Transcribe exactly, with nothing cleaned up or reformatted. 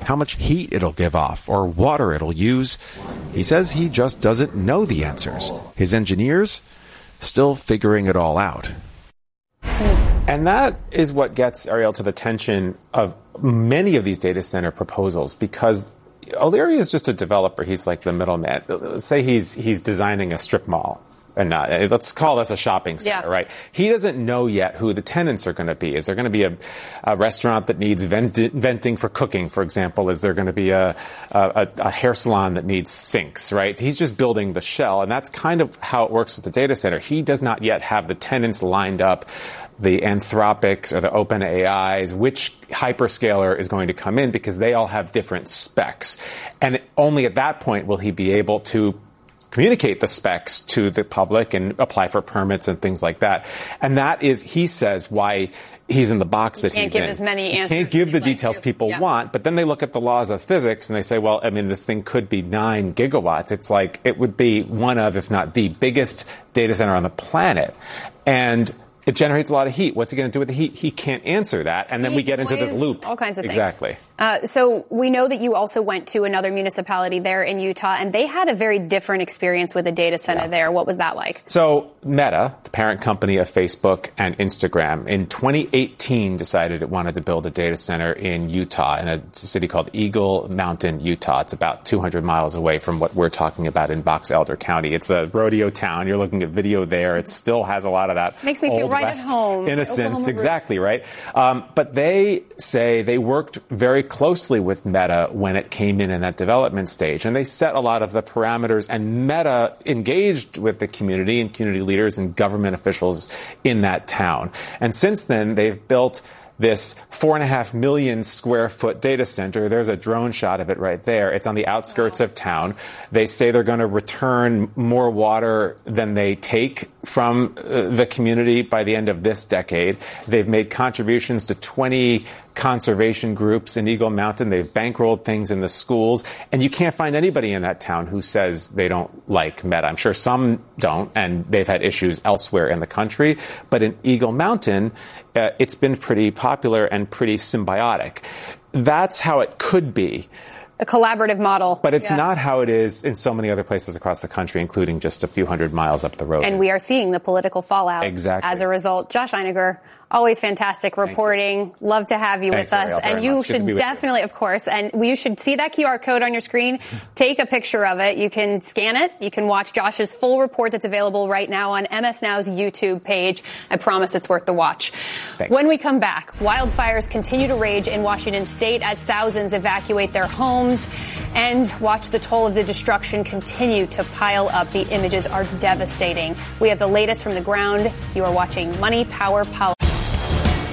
how much heat it'll give off or water it'll use. He says he just doesn't know the answers. His engineers still figuring it all out. And that is what gets, Ariel, to the tension of many of these data center proposals, because O'Leary is just a developer. He's like the middleman. Let's say he's he's designing a strip mall. And uh, let's call this a shopping center, yeah. right? He doesn't know yet who the tenants are going to be. Is there going to be a, a restaurant that needs vent- venting for cooking, for example? Is there going to be a, a, a hair salon that needs sinks, right? He's just building the shell, and that's kind of how it works with the data center. He does not yet have the tenants lined up, the Anthropics or the OpenAIs, which hyperscaler is going to come in, because they all have different specs. And only at that point will he be able to communicate the specs to the public and apply for permits and things like that. And that is, he says, why he's in the box that he's in. Can't give as many answers. He can't give the like details to. people yeah. want, but then they look at the laws of physics and they say, well, I mean, this thing could be nine gigawatts. It's like, it would be one of, if not the biggest data center on the planet. And it generates a lot of heat. What's he going to do with the heat? He can't answer that. And then Heat, we get into this noise, loop. all kinds of things. Exactly. Uh, so we know that you also went to another municipality there in Utah, and they had a very different experience with a data center Yeah. there. What was that like? So Meta, the parent company of Facebook and Instagram, in twenty eighteen decided it wanted to build a data center in Utah, in a city called Eagle Mountain, Utah. It's about two hundred miles away from what we're talking about in Box Elder County. It's a rodeo town. You're looking at video there. It still has a lot of that Makes me old feel right West at home. innocence. Oklahoma Exactly, right? Um, but they say they worked very closely with Meta when it came in in that development stage. And they set a lot of the parameters, and Meta engaged with the community and community leaders and government officials in that town. And since then, they've built this four and a half million square foot data center. There's a drone shot of it right there. It's on the outskirts of town. They say they're going to return more water than they take from uh, the community by the end of this decade. They've made contributions to twenty conservation groups in Eagle Mountain. They've bankrolled things in the schools. And you can't find anybody in that town who says they don't like Meta. I'm sure some don't, and they've had issues elsewhere in the country. But in Eagle Mountain, uh, it's been pretty popular and pretty symbiotic. That's how it could be. A collaborative model. But it's yeah. not how it is in so many other places across the country, including just a few hundred miles up the road. And we are seeing the political fallout exactly. as a result. Josh Einiger, always fantastic reporting. Love to have you Thanks, with us. Ariel, and you should definitely, you. of course, and you should see that Q R code on your screen. Take a picture of it. You can scan it. You can watch Josh's full report that's available right now on M S Now's YouTube page. I promise it's worth the watch. Thanks. When we come back, wildfires continue to rage in Washington state as thousands evacuate their homes. And watch the toll of the destruction continue to pile up. The images are devastating. We have the latest from the ground. You are watching Money, Power, Politics.